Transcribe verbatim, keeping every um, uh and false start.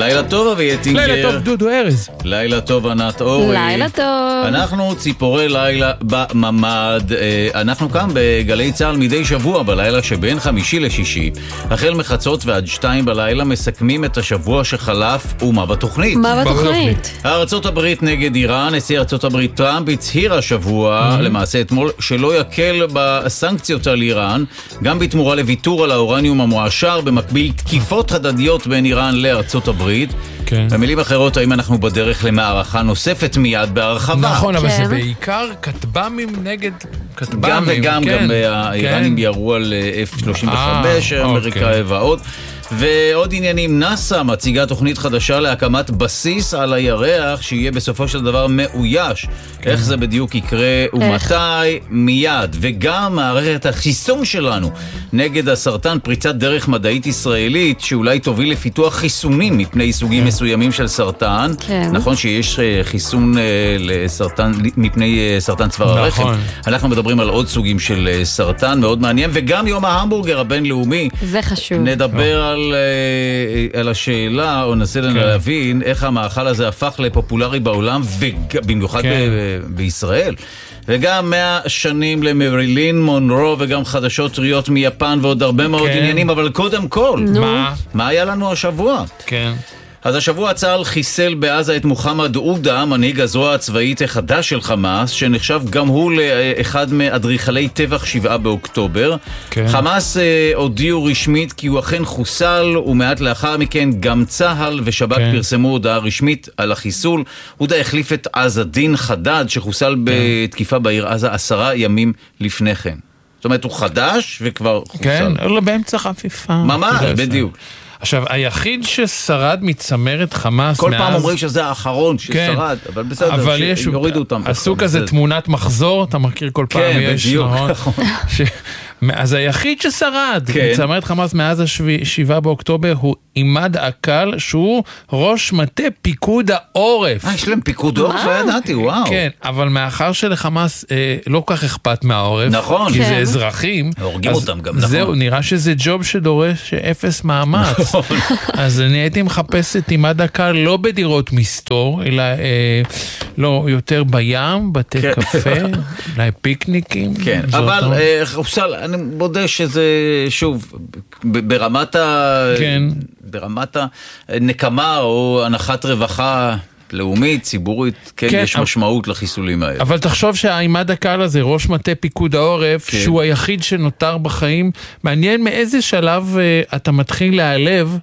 לילה טוב אבי יטינגר. לילה טוב דודו ארז. לילה טוב ענת אורי. לילה טוב. אנחנו ציפורי לילה בממד. אנחנו כאן בגלי צהל מדי שבוע בלילה שבין חמישי לשישי. החל מחצות ועד שתיים בלילה מסכמים את השבוע שחלף ומה בתוכנית. מה בתוכנית? ארצות הברית נגד איראן. נשיא ארצות הברית טראמפ הצהיר השבוע, למעשה אתמול, שלא יקל בסנקציות על איראן, גם בתמורה לוויתור על האורניום המועשר, במקביל תקיפות הדדיות בין איראן לארצות הברית. כן. במילים אחרות, האם אנחנו בדרך למערכה נוספת מיד בהרחבה? נכון, אבל כן. זה בעיקר כטב"מים נגד כטב"מים. גם וגם, כן. גם האיראנים כן. ירו על אף שלושים וחמש, אה, אמריקאי אוקיי. ועוד. ועוד עניינים, נאס"א מציגה תוכנית חדשה להקמת בסיס על הירח שיהיה בסופו של דבר מאויש. כן. איך זה בדיוק יקרה ומתי? מיד. וגם מערכת החיסון שלנו נגד הסרטן, פריצת דרך מדעית ישראלית שאולי תוביל לפיתוח חיסונים מפני סוגים כן. מסוימים של סרטן. כן. נכון שיש חיסון לסרטן, מפני סרטן צוואר נכון. הרחם. אנחנו מדברים על עוד סוגים של סרטן, מאוד מעניין. וגם יום ההמבורגר הבינלאומי. זה חשוב. נדבר על על, על השאלה, או ננסה כן. להבין איך המאכל הזה הפך לפופולרי בעולם, ובמיוחד כן. ב- בישראל. וגם מאה שנים למרילין מונרו, וגם חדשות טריות מיפן, ועוד הרבה מאוד כן. עניינים, אבל קודם כל, מה? מה היה לנו השבוע? כן. אז השבוע צה"ל חיסל בעזה את מוחמד עודה, מנהיג הזרוע הצבאית החדש של חמאס, שנחשב גם הוא לאחד מאדריכלי טבח שבעה באוקטובר. כן. חמאס אה, הודיעו רשמית כי הוא אכן חוסל, ומעט לאחר מכן גם צה"ל ושב"כ כן. פרסמו הודעה רשמית על החיסול. עודה החליף את עז א-דין חדד, שחוסל כן. בתקיפה בעיר עזה עשרה ימים לפני כן. זאת אומרת, הוא חדש וכבר חוסל. כן, לא באמצע חפיפה. ממש, בדיוק. עכשיו, היחיד ששרד מצמרת חמאס כל מאז... פעם אומרים שזה האחרון ששרד, כן. אבל בסדר, אבל יש... יורידו אותם. עשו כזה בסדר. תמונת מחזור, אתה מכיר כל פעם, כן, יש, בדיוק, נכון. ש... אז היחיד ששרד כן. מצמרת חמאס מאז השבעה באוקטובר הוא עימאד עקל, שהוא ראש מטה פיקוד העורף. אה, יש להם פיקוד העורף? לא ידעתי, וואו. כן, אבל מאחר שלחמאס אה, לא כך אכפת מהעורף, נכון. כי כן. זה אזרחים, הורגים אותם גם, נכון. זהו, נראה שזה ג'וב שדורש אפס מאמץ. נכון. אז אני הייתי מחפש את עימאד עקל לא בדירות מסתור, אלא אה, לא, יותר בים, בתי כן. קפה, אולי פיקניקים. כן, אבל אה, חוסל, אני מודה שזה, שוב, ברמת ה... כן. ברמת הנקמה או הנחת רווחה לאומית, ציבורית, כן, כן יש אבל... משמעות לחיסולים האלה. אבל תחשוב שהעימאד עקל הזה, ראש מטה פיקוד העורף, כן. שהוא היחיד שנותר בחיים, מעניין מאיזה שלב uh, אתה מתחיל להיעלב